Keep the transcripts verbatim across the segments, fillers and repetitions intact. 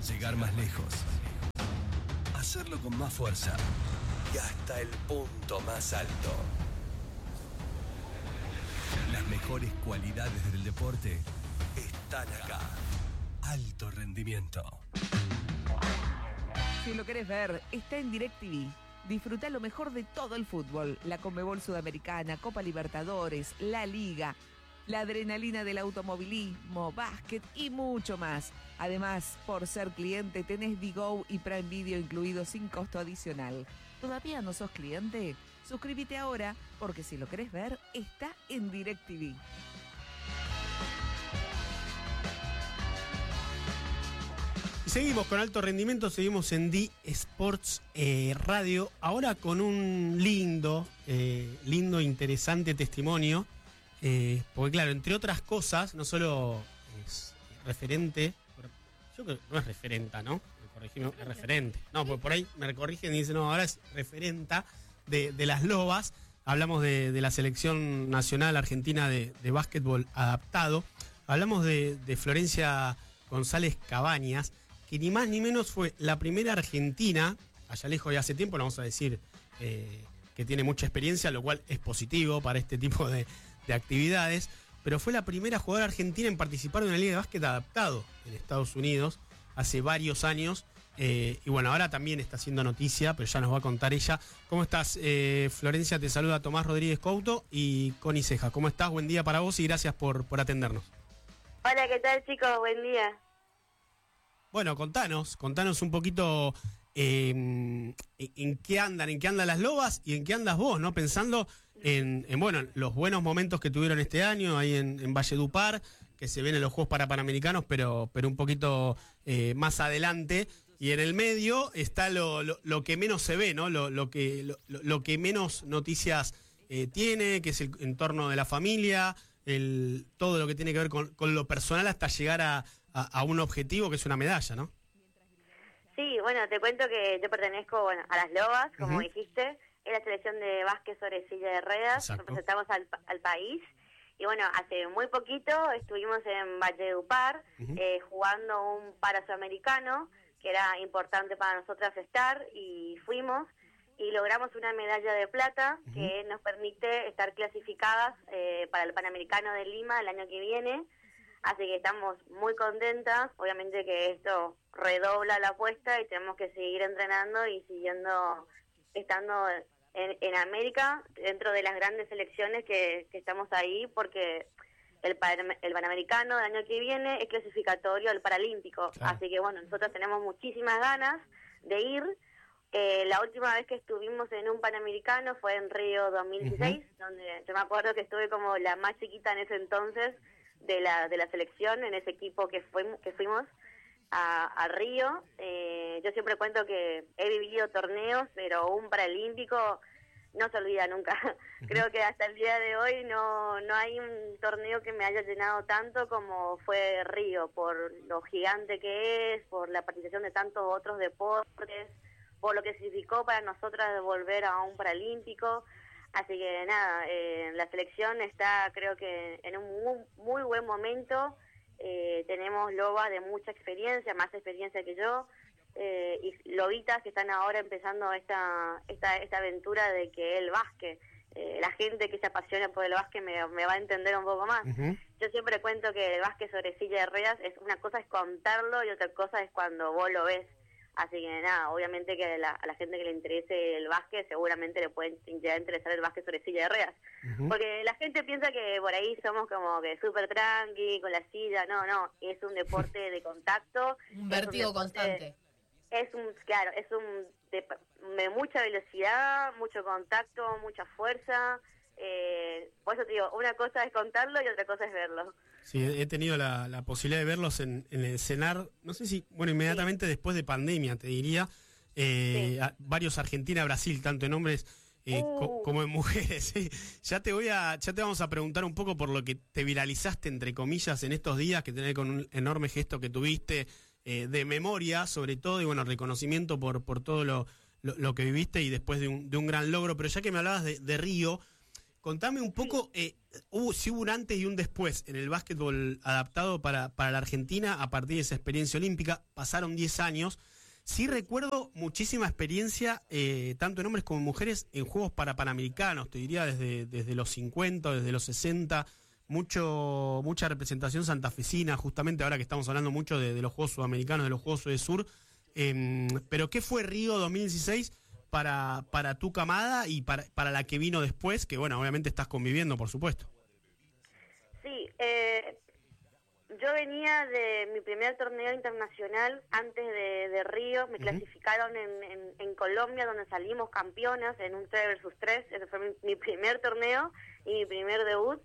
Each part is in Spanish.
Llegar más lejos. Hacerlo con más fuerza. Y hasta el punto más alto. Las mejores cualidades del deporte están acá. Alto rendimiento. Si lo querés ver, está en DirecTV. Disfruta lo mejor de todo el fútbol. La Conmebol Sudamericana, Copa Libertadores, la Liga, la adrenalina del automovilismo, básquet y mucho más. Además, por ser cliente, tenés Digo y Prime Video incluidos sin costo adicional. ¿Todavía no sos cliente? Suscríbete ahora, porque si lo querés ver, está en DirecTV. Y seguimos con alto rendimiento, seguimos en D Sports eh, Radio, ahora con un lindo, eh, lindo, interesante testimonio, eh, porque claro, entre otras cosas, no solo es referente, yo creo que no es referenta, ¿no? Me corregimos, es referente. No, porque por ahí me corrigen y dicen, no, ahora es referenta de, de las Lobas. Hablamos de, de la selección nacional argentina de, de básquetbol adaptado. Hablamos de, de Florencia González Cabañas, que ni más ni menos fue la primera argentina, allá lejos de hace tiempo, le vamos a decir eh, que tiene mucha experiencia, lo cual es positivo para este tipo de, de actividades, pero fue la primera jugadora argentina en participar de una liga de básquet adaptado en Estados Unidos hace varios años, eh, y bueno, ahora también está haciendo noticia, pero ya nos va a contar ella. ¿Cómo estás, eh, Florencia? Te saluda Tomás Rodríguez Couto y Connie Ceja. ¿Cómo estás? Buen día para vos y gracias por, por atendernos. Hola, ¿qué tal, chicos? Buen día. Bueno, contanos, contanos un poquito eh, en qué andan, en qué andan las Lobas y en qué andas vos, ¿no? Pensando en, en bueno, los buenos momentos que tuvieron este año ahí en, en Valledupar, que se ven en los Juegos Parapanamericanos, pero, pero un poquito eh, más adelante. Y en el medio está lo, lo, lo que menos se ve, ¿no? Lo, lo, que, lo, lo que menos noticias eh, tiene, que es el entorno de la familia, el, todo lo que tiene que ver con, con lo personal hasta llegar a, a, a un objetivo que es una medalla, ¿no? Sí, bueno, te cuento que yo pertenezco bueno, a las Lobas, como uh-huh. dijiste, es la selección de básquet sobre silla de ruedas, Exacto. Representamos al, al país, y bueno, hace muy poquito estuvimos en Valledupar uh-huh. eh, jugando un para sudamericano, que era importante para nosotras estar, y fuimos, y logramos una medalla de plata uh-huh. que nos permite estar clasificadas eh, para el Panamericano de Lima el año que viene. Así que estamos muy contentas, obviamente que esto redobla la apuesta y tenemos que seguir entrenando y siguiendo, estando en, en América, dentro de las grandes selecciones que, que estamos ahí, porque el, el Panamericano del año que viene es clasificatorio al Paralímpico, claro. Así que bueno, nosotros tenemos muchísimas ganas de ir. Eh, la última vez que estuvimos en un Panamericano fue en Río dos mil dieciséis, uh-huh. donde yo me acuerdo que estuve como la más chiquita en ese entonces, de la de la selección, en ese equipo que fuimos, que fuimos a, a Río. Eh, yo siempre cuento que he vivido torneos, pero un paralímpico no se olvida nunca. Uh-huh. Creo que hasta el día de hoy no no hay un torneo que me haya llenado tanto como fue Río, por lo gigante que es, por la participación de tantos otros deportes, por lo que significó para nosotras volver a un paralímpico. Así que nada, eh, la selección está creo que en un muy, muy buen momento. Eh, tenemos lobas de mucha experiencia, más experiencia que yo, eh, y lobitas que están ahora empezando esta esta, esta aventura de que el básquet, eh, la gente que se apasiona por el básquet me, me va a entender un poco más. Uh-huh. Yo siempre cuento que el básquet sobre silla de ruedas, es una cosa es contarlo y otra cosa es cuando vos lo ves. Así que nada, obviamente que a la, a la gente que le interese el básquet seguramente le puede interesar el básquet sobre silla de ruedas. Uh-huh. Porque la gente piensa que por ahí somos como que súper tranqui, con la silla. No, no, es un deporte de contacto. Un vértigo un deporte, constante. Es un, claro, es un de, de mucha velocidad, mucho contacto, mucha fuerza. Eh, por eso te digo, una cosa es contarlo y otra cosa es verlo. Sí, he tenido la, la posibilidad de verlos en, en el cenar, no sé si, bueno, inmediatamente sí. después de pandemia, te diría, eh, sí. a, varios Argentina-Brasil, tanto en hombres eh, uh. co, como en mujeres. ¿sí? Ya te voy a, ya te vamos a preguntar un poco por lo que te viralizaste, entre comillas, en estos días, que tenés con un enorme gesto que tuviste, eh, de memoria, sobre todo, y bueno, reconocimiento por, por todo lo, lo, lo que viviste y después de un, de un gran logro. Pero ya que me hablabas de, de Río, Contame un poco, eh, hubo, si hubo un antes y un después en el básquetbol adaptado para, para la Argentina a partir de esa experiencia olímpica. Pasaron diez años. Sí recuerdo muchísima experiencia, eh, tanto en hombres como en mujeres, en Juegos para Panamericanos, te diría desde, desde los cincuenta, desde los sesenta, mucho mucha representación santafesina, justamente ahora que estamos hablando mucho de, de los Juegos Sudamericanos, de los Juegos Sur. Eh, pero ¿qué fue Río dos mil dieciséis para para tu camada y para, para la que vino después? Que bueno, obviamente estás conviviendo, por supuesto. Sí, eh, yo venía de mi primer torneo internacional antes de, de Río, me uh-huh. clasificaron en, en, en Colombia, donde salimos campeonas en un tres versus tres, ese fue mi, mi primer torneo y mi primer debut.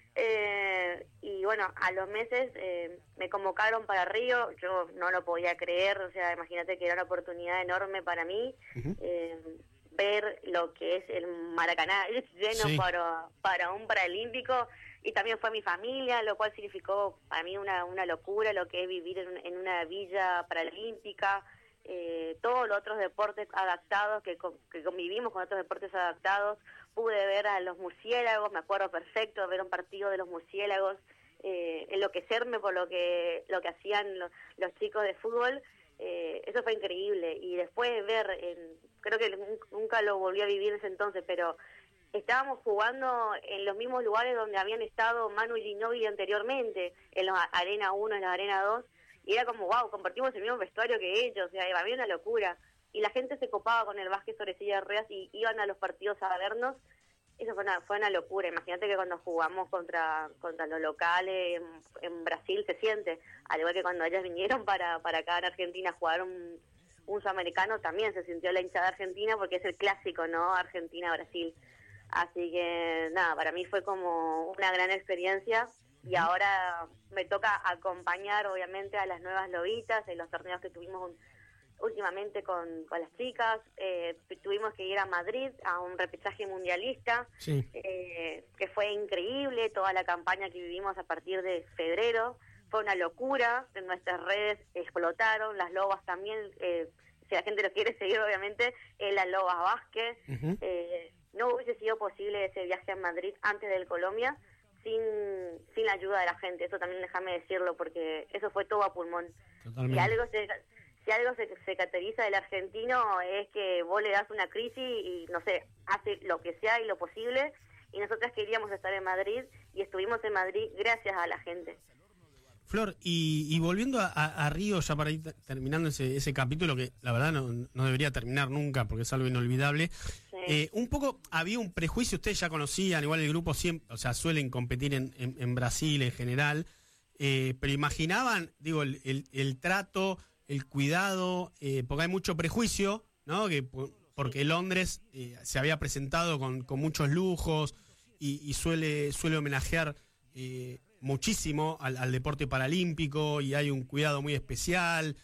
Eh, y bueno, a los meses eh, me convocaron para Río, yo no lo podía creer, o sea, imagínate que era una oportunidad enorme para mí, uh-huh. eh, ver lo que es el Maracaná lleno sí. para, para un paralímpico, y también fue mi familia, lo cual significó para mí una, una locura lo que es vivir en, en una villa paralímpica, eh, todos los otros deportes adaptados, que, que convivimos con otros deportes adaptados. Pude ver a los murciélagos, me acuerdo perfecto de ver un partido de los murciélagos, eh, enloquecerme por lo que lo que hacían los, los chicos de fútbol, eh, eso fue increíble. Y después ver, en, creo que nunca lo volví a vivir en ese entonces, pero estábamos jugando en los mismos lugares donde habían estado Manu Ginóbili anteriormente, en la Arena uno, en la Arena dos, y era como, wow, compartimos el mismo vestuario que ellos, o sea, había una locura. Y la gente se copaba con el básquet sobre silla de ruedas y iban a los partidos a vernos. Eso fue una, fue una locura. Imagínate que cuando jugamos contra contra los locales en, en Brasil se siente, al igual que cuando ellas vinieron para para acá en Argentina a jugar un, un sudamericano, también se sintió la hinchada argentina porque es el clásico, ¿no? Argentina-Brasil. Así que nada, para mí fue como una gran experiencia. Y ahora me toca acompañar obviamente a las nuevas lobitas en los torneos que tuvimos un, últimamente con, con las chicas. Eh, tuvimos que ir a Madrid a un repechaje mundialista, sí. eh, que fue increíble, toda la campaña que vivimos a partir de febrero, fue una locura, en nuestras redes explotaron, las lobas también, eh, si la gente lo quiere seguir obviamente, en las lobas básquet. Uh-huh. eh, no hubiese sido posible ese viaje a Madrid antes del Colombia sin, sin la ayuda de la gente, eso también déjame decirlo, porque eso fue todo a pulmón. Totalmente. Y algo se... Si algo se, se caracteriza del argentino es que vos le das una crisis y, no sé, hace lo que sea y lo posible. Y nosotras queríamos estar en Madrid y estuvimos en Madrid gracias a la gente. Flor, y, y volviendo a, a Río, ya para ir terminando ese, ese capítulo, que la verdad no, no debería terminar nunca porque es algo inolvidable. Sí. Eh, un poco había un prejuicio, ustedes ya conocían, igual el grupo siempre, o sea, suelen competir en, en, en Brasil en general, eh, pero imaginaban, digo, el, el, el trato, el cuidado, eh, porque hay mucho prejuicio, ¿no? Que porque Londres eh, se había presentado con, con muchos lujos y, y suele suele homenajear eh, muchísimo al, al deporte paralímpico, y hay un cuidado muy especial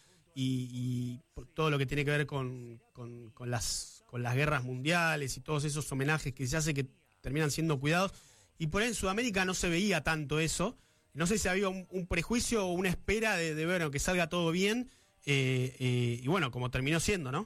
y, y todo lo que tiene que ver con, con, con las con las guerras mundiales y todos esos homenajes que se hace que terminan siendo cuidados, y por ahí en Sudamérica no se veía tanto eso. No sé si había un, un prejuicio o una espera de, de bueno, que salga todo bien. Eh, eh, y bueno, como terminó siendo, ¿no?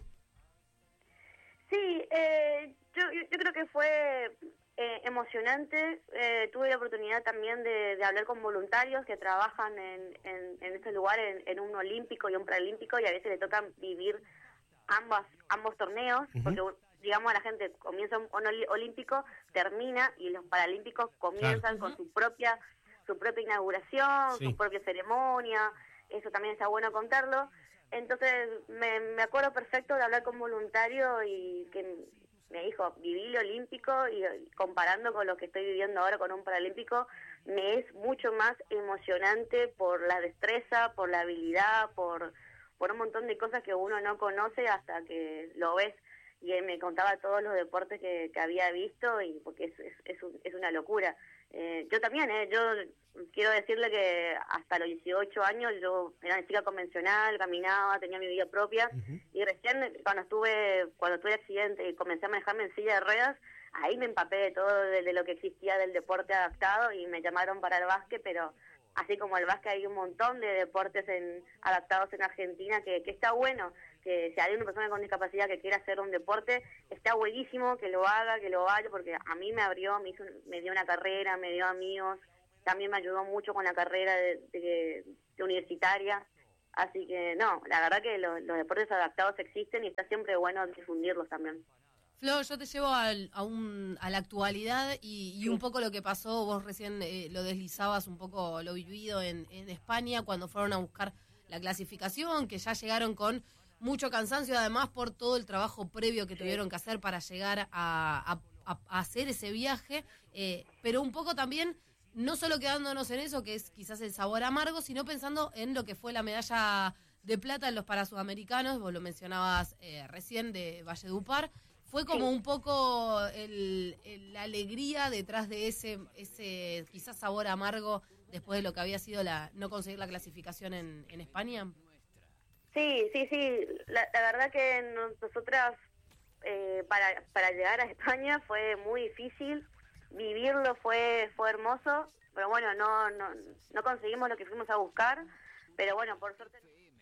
Sí, eh, yo, yo creo que fue eh, emocionante. Eh, tuve la oportunidad también de, de hablar con voluntarios que trabajan en, en, en este lugar, en, en un olímpico y un paralímpico, y a veces le tocan vivir ambas, ambos torneos, uh-huh. porque digamos a la gente comienza un olímpico, termina, y los paralímpicos comienzan claro. con su propia, su propia inauguración, sí. su propia ceremonia. Eso también está bueno contarlo. Entonces me, me acuerdo perfecto de hablar con voluntario y que me dijo, viví el olímpico, y, y comparando con lo que estoy viviendo ahora con un paralímpico, me es mucho más emocionante por la destreza, por la habilidad, por, por un montón de cosas que uno no conoce hasta que lo ves. Y él me contaba todos los deportes que, que había visto, y porque es, es, es, un, es una locura. Eh, yo también, eh, yo quiero decirle que hasta los dieciocho años yo era una chica convencional, caminaba, tenía mi vida propia, uh-huh. y recién cuando estuve cuando tuve accidente y comencé a manejarme en silla de ruedas, ahí me empapé de todo, de, de lo que existía del deporte adaptado, y me llamaron para el básquet, pero así como el básquet hay un montón de deportes en, adaptados en Argentina que, que está bueno, que si hay una persona con discapacidad que quiera hacer un deporte, está buenísimo que lo haga, que lo vaya, porque a mí me abrió, me, hizo, me dio una carrera, me dio amigos, también me ayudó mucho con la carrera de, de, de universitaria. Así que no, la verdad que lo, los deportes adaptados existen y está siempre bueno difundirlos también. Flo, yo te llevo al, a, un, a la actualidad y, y sí. un poco lo que pasó, vos recién eh, lo deslizabas un poco lo vivido en, en España cuando fueron a buscar la clasificación, que ya llegaron con mucho cansancio además por todo el trabajo previo que sí. tuvieron que hacer para llegar a, a, a hacer ese viaje, eh, pero un poco también... No solo quedándonos en eso, que es quizás el sabor amargo, sino pensando en lo que fue la medalla de plata en los Parasudamericanos, vos lo mencionabas eh, recién, de Valledupar. Fue como sí. un poco el, el, la alegría detrás de ese ese quizás sabor amargo después de lo que había sido la no conseguir la clasificación en, en España. Sí, sí, sí. La, la verdad que nosotras eh, para, para llegar a España fue muy difícil. Vivirlo fue fue hermoso, pero bueno, no no no conseguimos lo que fuimos a buscar, pero bueno, por suerte.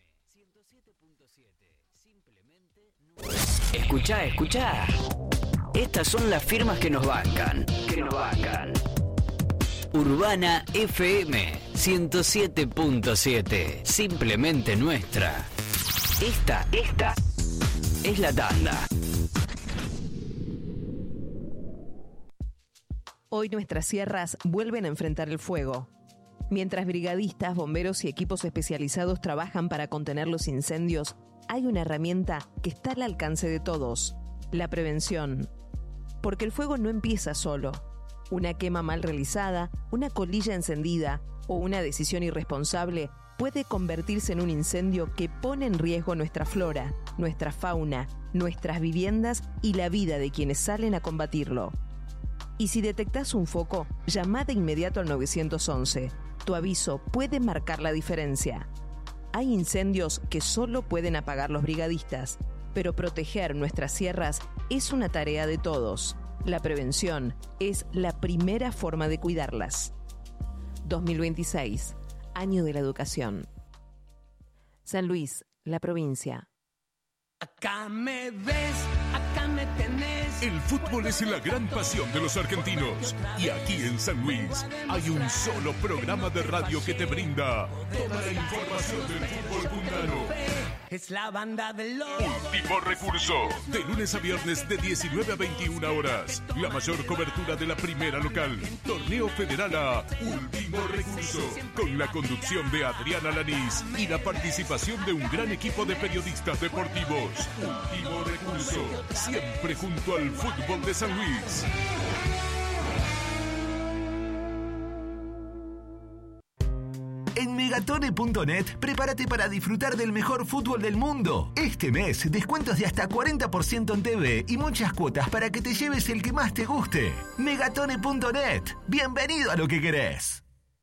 Escuchá, escuchá. Estas son las firmas que nos bancan, que nos bancan. Urbana F M ciento siete punto siete, simplemente nuestra. Esta, esta es la tanda. Hoy nuestras sierras vuelven a enfrentar el fuego. Mientras brigadistas, bomberos y equipos especializados trabajan para contener los incendios, hay una herramienta que está al alcance de todos: la prevención. Porque el fuego no empieza solo. Una quema mal realizada, una colilla encendida o una decisión irresponsable puede convertirse en un incendio que pone en riesgo nuestra flora, nuestra fauna, nuestras viviendas y la vida de quienes salen a combatirlo. Y si detectás un foco, llama de inmediato al nueve once. Tu aviso puede marcar la diferencia. Hay incendios que solo pueden apagar los brigadistas, pero proteger nuestras sierras es una tarea de todos. La prevención es la primera forma de cuidarlas. dos mil veintiséis, Año de la Educación. San Luis, la provincia. Acá me ves, acá me tenés. El fútbol es la gran pasión de los argentinos. Y aquí en San Luis hay un solo programa de radio que te brinda toda la información del fútbol mundano. Es la banda de los... Último Recurso. De lunes a viernes de diecinueve a veintiuna horas. La mayor cobertura de la primera local. Torneo Federal A. Último Recurso. Con la conducción de Adriana Lanís y la participación de un gran equipo de periodistas deportivos. Último Recurso. Siempre junto al fútbol de San Luis. En Megatone punto net, prepárate para disfrutar del mejor fútbol del mundo. Este mes, descuentos de hasta cuarenta por ciento en T V y muchas cuotas para que te lleves el que más te guste. Megatone punto net. Bienvenido a lo que querés.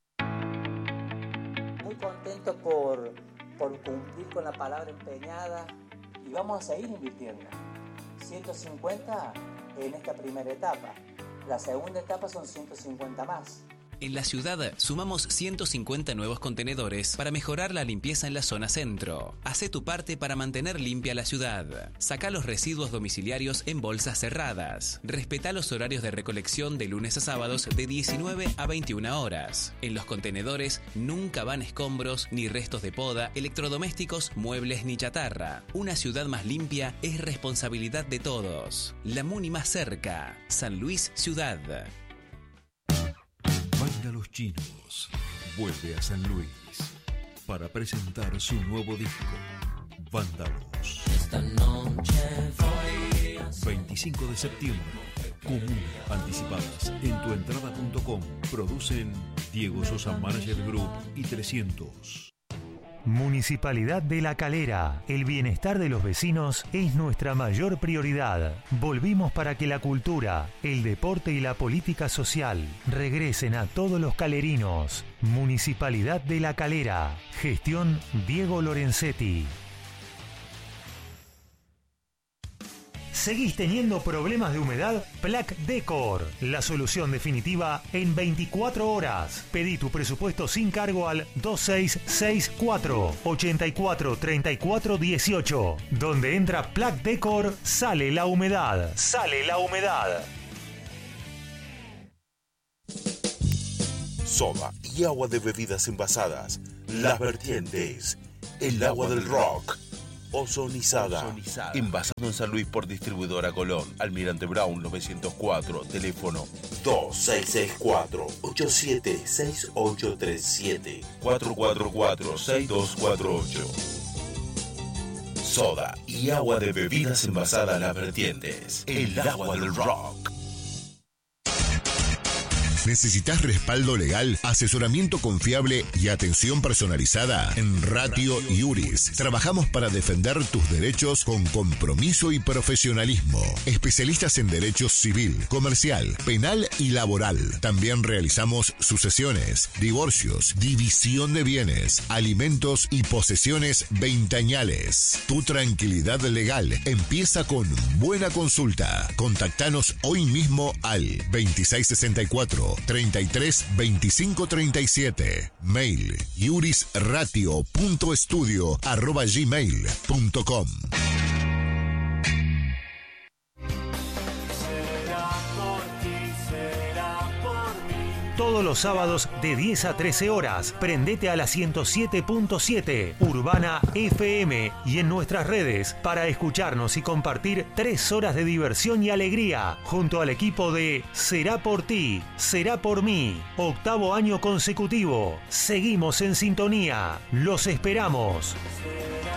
Muy contento por, por cumplir con la palabra empeñada y vamos a seguir invirtiendo. ciento cincuenta en esta primera etapa. La segunda etapa son ciento cincuenta más. En la ciudad sumamos ciento cincuenta nuevos contenedores para mejorar la limpieza en la zona centro. Hacé tu parte para mantener limpia la ciudad. Sacá los residuos domiciliarios en bolsas cerradas. Respetá los horarios de recolección de lunes a sábados de diecinueve a veintiuna horas. En los contenedores nunca van escombros, ni restos de poda, electrodomésticos, muebles ni chatarra. Una ciudad más limpia es responsabilidad de todos. La Muni más cerca. San Luis Ciudad. Vándalos Chinos vuelve a San Luis para presentar su nuevo disco, Vándalos. Esta noche voy a... veinticinco de septiembre, Comuna, anticipadas en tuentrada punto com. Producen Diego Sosa Manager Group y trescientos. Municipalidad de La Calera. El bienestar de los vecinos es nuestra mayor prioridad. Volvimos para que la cultura, el deporte y la política social regresen a todos los calerinos. Municipalidad de La Calera. Gestión Diego Lorenzetti. ¿Seguís teniendo problemas de humedad? Plac Decor, la solución definitiva en veinticuatro horas. Pedí tu presupuesto sin cargo al dos seis seis cuatro, ocho cuatro tres cuatro uno ocho. Donde entra Plac Decor, sale la humedad. Sale la humedad. Soda y agua de bebidas envasadas. Las Vertientes. El agua del rock. Ozonizada. Ozonizada. Envasado en San Luis por distribuidora Colón. Almirante Brown novecientos cuatro. Teléfono dos seis seis cuatro, ocho siete seis ocho tres siete, cuatro cuatro cuatro, seis dos cuatro ocho. Soda y agua de bebidas envasadas Las Vertientes. El agua del rock. ¿Necesitas respaldo legal, asesoramiento confiable y atención personalizada? En Ratio Iuris trabajamos para defender tus derechos con compromiso y profesionalismo. Especialistas en derecho civil, comercial, penal y laboral. También realizamos sucesiones, divorcios, división de bienes, alimentos y posesiones veinteañales. Tu tranquilidad legal empieza con buena consulta. Contactanos hoy mismo al veintiséis sesenta y cuatro, treinta y tres veinticinco treinta y siete. Mail iurisratio.estudio arroba gmail punto com. Todos los sábados de diez a trece horas, prendete a la ciento siete punto siete Urbana F M y en nuestras redes para escucharnos y compartir tres horas de diversión y alegría junto al equipo de Será por ti, será por mí. Octavo año consecutivo. Seguimos en sintonía. Los esperamos.